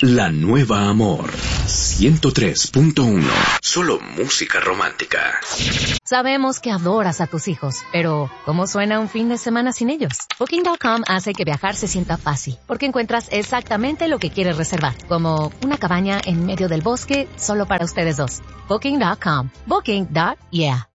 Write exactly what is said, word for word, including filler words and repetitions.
La Nueva Amor ciento tres punto uno. Solo música romántica. Sabemos que adoras a tus hijos, pero ¿cómo suena un fin de semana sin ellos? Booking punto com hace que viajar se sienta fácil, porque encuentras exactamente lo que quieres reservar, como una cabaña en medio del bosque solo para ustedes dos. Booking punto com. Booking. Yeah.